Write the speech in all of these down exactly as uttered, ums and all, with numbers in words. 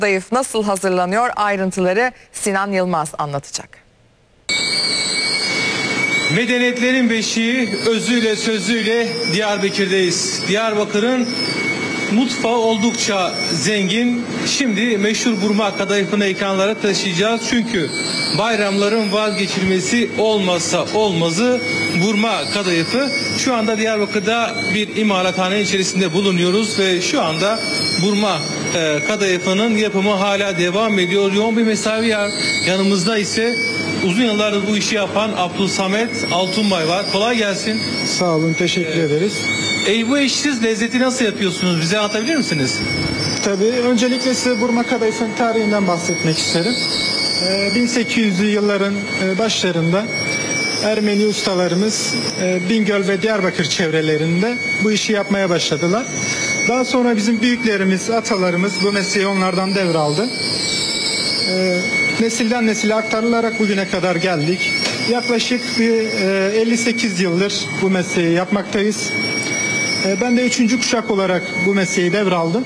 Kadayıf nasıl hazırlanıyor? Ayrıntıları Sinan Yılmaz anlatacak. Medeniyetlerin beşiği özüyle sözüyle Diyarbakır'dayız. Diyarbakır'ın mutfağı oldukça zengin. Şimdi meşhur burma kadayıfını ekranlara taşıyacağız. Çünkü bayramların vazgeçilmesi olmazsa olmazı burma kadayıfı. Şu anda Diyarbakır'da bir imalathane içerisinde bulunuyoruz ve şu anda burma e, kadayıfının yapımı hala devam ediyor. Yoğun bir mesai var. Yanımızda ise uzun yıllardır bu işi yapan Abdülsamet Altunbay var. Kolay gelsin. Sağ olun, teşekkür evet. ederiz. E, bu eşsiz lezzeti nasıl yapıyorsunuz? Bize anlatabilir misiniz? Tabii, öncelikle size burma kadayıfının tarihinden bahsetmek isterim. Ee, bin sekiz yüzlü yılların başlarında Ermeni ustalarımız e, Bingöl ve Diyarbakır çevrelerinde bu işi yapmaya başladılar. Daha sonra bizim büyüklerimiz, atalarımız bu mesleği onlardan devraldı. Ee, nesilden nesile aktarılarak bugüne kadar geldik. Yaklaşık bir e, elli sekiz yıldır bu mesleği yapmaktayız. E, ben de üçüncü kuşak olarak bu mesleği devraldım.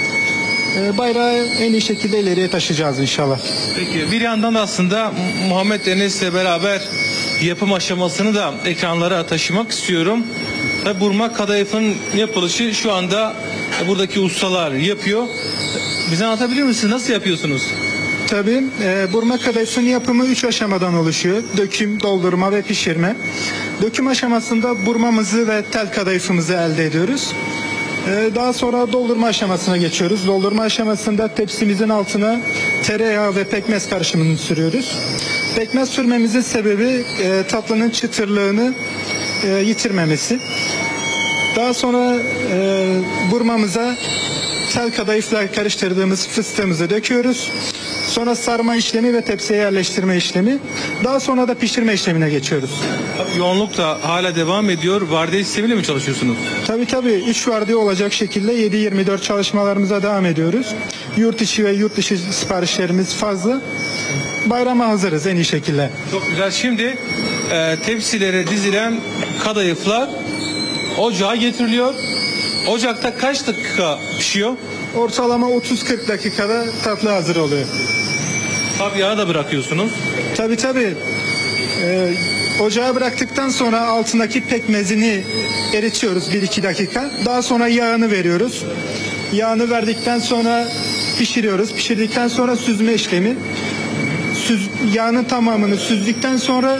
E, bayrağı en iyi şekilde ileriye taşıyacağız inşallah. Peki, bir yandan aslında Muhammed Enes'le beraber yapım aşamasını da ekranlara taşımak istiyorum. Ve burma kadayıfın yapılışı şu anda buradaki ustalar yapıyor. Bize anlatabilir misiniz? Nasıl yapıyorsunuz? Tabii, e, burma kadayıfının yapımı üç aşamadan oluşuyor. Döküm, doldurma ve pişirme. Döküm aşamasında burmamızı ve tel kadayıfımızı elde ediyoruz. E, daha sonra doldurma aşamasına geçiyoruz. Doldurma aşamasında tepsimizin altına tereyağı ve pekmez karışımını sürüyoruz. Pekmez sürmemizin sebebi e, tatlının çıtırlığını e, yitirmemesi. Daha sonra e, burmamıza tel kadayıfla karıştırdığımız fıstığımızı döküyoruz. Sonra sarma işlemi ve tepsiye yerleştirme işlemi. Daha sonra da pişirme işlemine geçiyoruz. Yoğunluk da hala devam ediyor. Vardiya sistemiyle mi çalışıyorsunuz? Tabii tabii. üç vardiya olacak şekilde yedi yirmi dört çalışmalarımıza devam ediyoruz. Yurt içi ve yurt dışı siparişlerimiz fazla. Bayrama hazırız en iyi şekilde. Çok güzel. Şimdi e, tepsilere dizilen kadayıflar ocağa getiriliyor. Ocakta kaç dakika pişiyor? Ortalama otuz kırk dakikada tatlı hazır oluyor. Tabii yağı da bırakıyorsunuz. Tabii tabii. Ee, ocağa bıraktıktan sonra altındaki pekmezini eritiyoruz bir iki dakika. Daha sonra yağını veriyoruz. Yağını verdikten sonra pişiriyoruz. Pişirdikten sonra süzme işlemi. Süz, yağının tamamını süzdükten sonra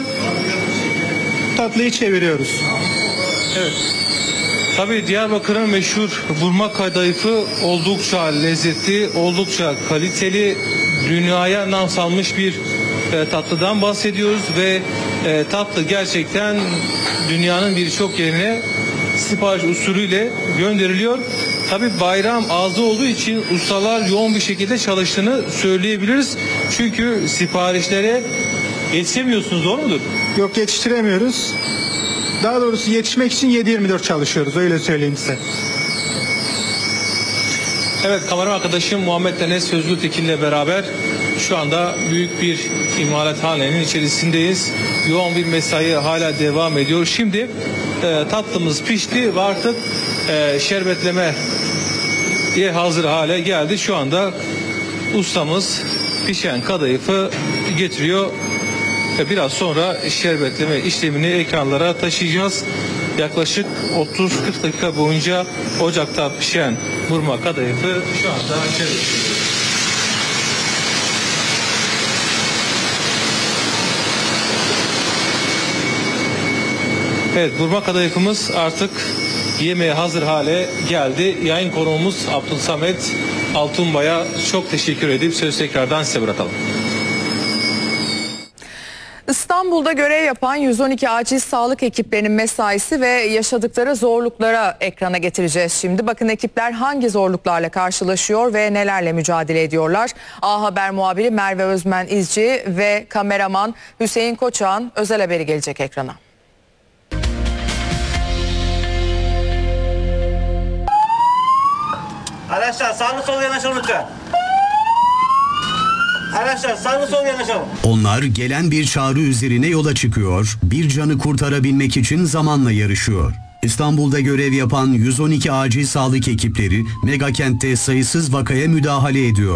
tatlıyı çeviriyoruz. Evet. Tabii Diyarbakır'ın meşhur burma kadayıfı oldukça lezzetli, oldukça kaliteli, dünyaya nam salmış bir e, tatlıdan bahsediyoruz ve e, tatlı gerçekten dünyanın birçok yerine sipariş usulüyle gönderiliyor. Tabii bayram ağzı olduğu için ustalar yoğun bir şekilde çalıştığını söyleyebiliriz. Çünkü siparişlere yetişemiyorsunuz, doğru mudur? Yok, yetiştiremiyoruz. Daha doğrusu yetişmek için yedi yirmi dört çalışıyoruz, öyle söyleyeyim size. Evet, kamera arkadaşım Muhammed Enes Özgürtekin ile beraber şu anda büyük bir imalathanenin içerisindeyiz. Yoğun bir mesai hala devam ediyor. Şimdi e, tatlımız pişti ve artık e, şerbetlemeye hazır hale geldi. Şu anda ustamız pişen kadayıfı getiriyor. Biraz sonra şerbetleme işlemini ekranlara taşıyacağız. Yaklaşık otuz kırk dakika boyunca ocakta pişen burma kadayıfı şu anda şerbetleniyor. Evet, burma kadayıfımız artık yemeğe hazır hale geldi. Yayın konuğumuz Abdülsamet Altunbay'a çok teşekkür edip söz tekrardan size bırakalım. İstanbul'da görev yapan yüz on iki acil sağlık ekiplerinin mesaisi ve yaşadıkları zorluklara ekrana getireceğiz şimdi. Bakın ekipler hangi zorluklarla karşılaşıyor ve nelerle mücadele ediyorlar. A Haber muhabiri Merve Özmen İzci ve kameraman Hüseyin Koçak'ın özel haberi gelecek ekrana. Arkadaşlar sağlı sol yanaşalım lütfen. Arkadaşlar sağlı sol yanaşalım. Onlar gelen bir çağrı üzerine yola çıkıyor, bir canı kurtarabilmek için zamanla yarışıyor. İstanbul'da görev yapan yüz on iki acil sağlık ekipleri megakent'te sayısız vakaya müdahale ediyor.